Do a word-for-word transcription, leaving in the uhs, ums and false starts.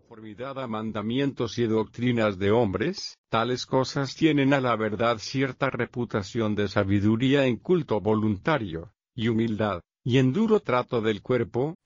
conformidad a mandamientos y doctrinas de hombres, tales cosas tienen a la verdad cierta reputación de sabiduría en culto voluntario, y humildad, y en duro trato del cuerpo,